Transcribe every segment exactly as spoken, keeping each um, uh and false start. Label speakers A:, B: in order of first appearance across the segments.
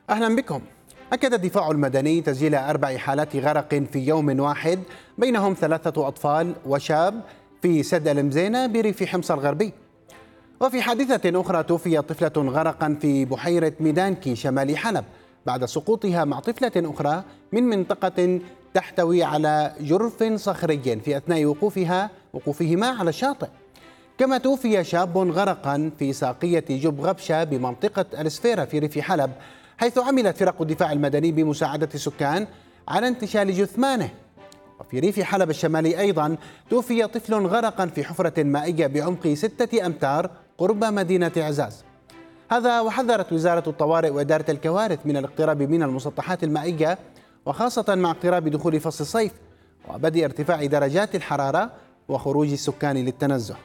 A: أهلا بكم. أكد الدفاع المدني تسجيل أربع حالات غرق في يوم واحد، بينهم ثلاثة أطفال وشاب في سد المزينة بريف حمص الغربي. وفي حادثة أخرى توفي طفلة غرقا في بحيرة ميدانكي شمال حلب بعد سقوطها مع طفلة أخرى من منطقة تحتوي على جرف صخري في أثناء وقوفها وقوفهما على الشاطئ. كما توفي شاب غرقا في ساقية جب غبشة بمنطقة السفيرة في ريف حلب، حيث عملت فرق الدفاع المدني بمساعدة السكان على انتشال جثمانه. وفي ريف حلب الشمالي أيضا توفي طفل غرقا في حفرة مائية بعمق ستة أمتار قرب مدينة عزاز. هذا وحذرت وزارة الطوارئ وإدارة الكوارث من الاقتراب من المسطحات المائية، وخاصة مع اقتراب دخول فصل الصيف وبدء ارتفاع درجات الحرارة وخروج السكان للتنزه.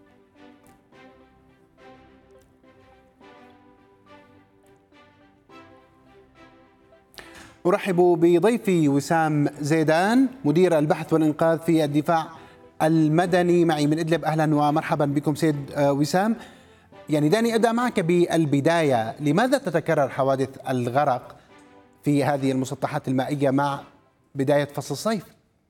A: أرحب بضيفي وسام زيدان مدير البحث والإنقاذ في الدفاع المدني معي من إدلب. أهلا ومرحبا بكم سيد وسام. يعني دعني أبدأ معك بالبداية، لماذا تتكرر حوادث الغرق في هذه المسطحات المائية مع بداية فصل الصيف؟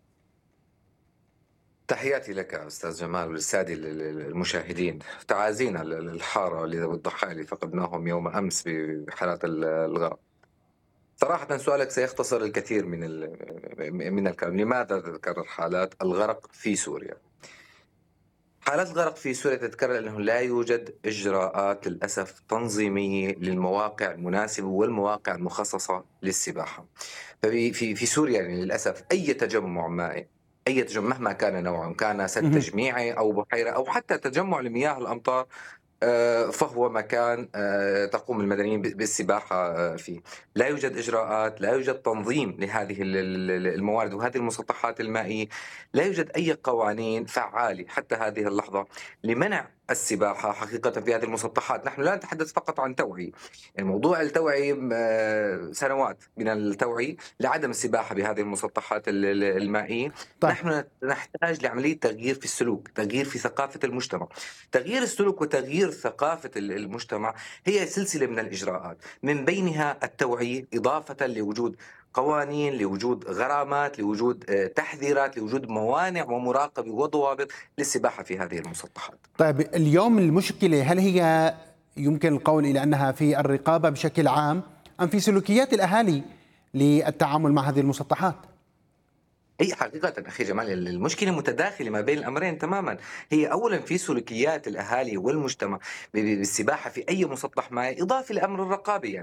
B: تحياتي لك أستاذ جمال وللسادة المشاهدين. تعازينا للحارة والضحايا اللي فقدناهم يوم أمس بحالات الغرق. صراحة سؤالك سيختصر الكثير من من الكلام. لماذا تتكرر حالات الغرق في سوريا؟ حالات الغرق في سوريا تتكرر لأنه لا يوجد إجراءات للأسف تنظيمية للمواقع المناسبة والمواقع المخصصة للسباحة. ففي في في سوريا يعني للأسف أي تجمع مائي، أي تجمع مهما كان نوعه، كان سد تجميعي أو بحيرة أو حتى تجمع لمياه الأمطار، آه، فهو مكان آه، تقوم المدنيين بالسباحة آه، فيه. لا يوجد إجراءات، لا يوجد تنظيم لهذه الموارد وهذه المسطحات المائية. لا يوجد أي قوانين فعالة حتى هذه اللحظة لمنع السباحة حقيقة في هذه المسطحات. نحن لا نتحدث فقط عن توعية، الموضوع التوعية آه، سنوات من التوعية لعدم السباحة بهذه المسطحات المائية.
A: طيب.
B: نحن نحتاج لعملية تغيير في السلوك، تغيير في ثقافة المجتمع. تغيير السلوك وتغيير ثقافة المجتمع هي سلسلة من الإجراءات، من بينها التوعية، إضافة لوجود قوانين، لوجود غرامات، لوجود تحذيرات، لوجود موانع ومراقبة وضوابط للسباحة في هذه المسطحات.
A: طيب اليوم المشكلة هل هي يمكن القول إلى أنها في الرقابة بشكل عام أم في سلوكيات الأهالي للتعامل مع هذه المسطحات؟
B: هي حقيقة أخي جمال المشكلة متداخلة ما بين الأمرين تماما. هي أولا في سلوكيات الأهالي والمجتمع بالسباحة في أي مسطح مائي، إضافة لأمر الرقابة. يعني